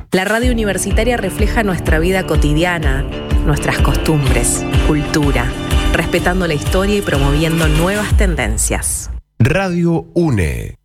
La radio universitaria refleja nuestra vida cotidiana, nuestras costumbres, cultura, respetando la historia y promoviendo nuevas tendencias. Radio UNE.